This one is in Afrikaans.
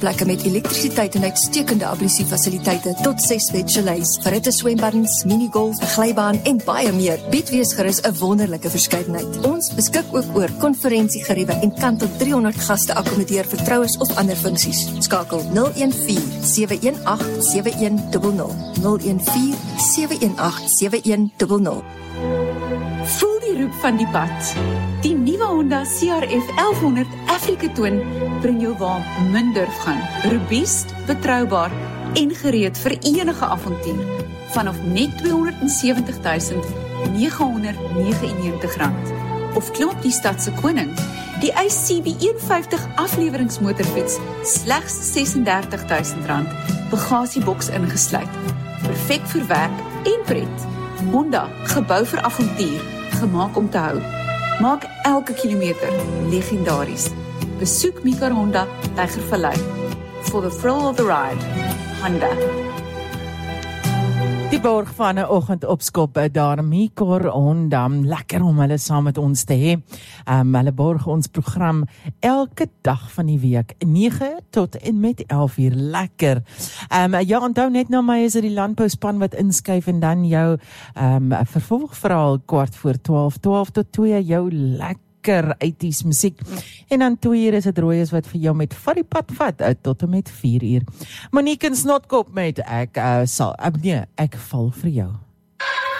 plekke met elektrisiteit en uitstekende ablusiefasiliteite tot 6 chalets, verhitte swembaddens, minigolf, 'n glybaan en baie meer. Bied wees gerus 'n wonderlike verskeidenheid. Ons beskik ook oor konferensiegeriewe en kan tot 300 gaste akkommodeer vir troues of ander funksies. Skakel 014-718-7100. 014-718-7100. Voel die roep van die pad. Die nuwe Honda CRF 1100 Afrika Twin bring jou waar min durf gaan. Robuust, betroubaar en gereed vir enige avontuur. Vanaf net R270.999. Of klim op die stad se koning. Die Ace CB51 afleweringsmotorfiets slegs R36.000. Bagasieboks ingesluit. Perfek vir werk en pret. Honda, gebou vir avontuur, gemaak om te hou. Maak elke kilometer legendaries. Besoek Mikar Honda, Tygervallei. For the thrill of the ride. Honda. Die borg van 'n oggendopskop daar Mikar Honda, lekker om hulle saam met ons te hê. Hulle borg ons program elke dag van die week, 9 tot en met 11 uur, lekker. Ja, onthou net na my is dit die landbouspan wat inskuif en dan jou vervolgverhaal 11:15, 12 tot 2, jou lekker 80s musiek. En dan 2 uur is dit Rooies wat vir jou met vat die pad vat tot en met 4 uur. Monique en Snotkop met ek val vir jou.